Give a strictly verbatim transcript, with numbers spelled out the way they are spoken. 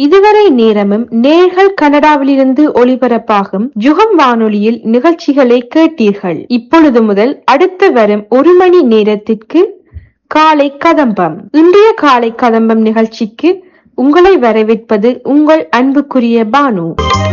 இதுவரை நேரமும் நேர்கள் கனடாவிலிருந்து ஒளிபரப்பாகும் யுகம் வானொலியில் நிகழ்ச்சிகளை கேட்டீர்கள். இப்பொழுது முதல் அடுத்து வரும் ஒரு மணி நேரத்திற்கு காலை கதம்பம். இன்றைய காலை கதம்பம் நிகழ்ச்சிக்கு உங்களை வரவேற்பது உங்கள் அன்புக்குரிய பானு.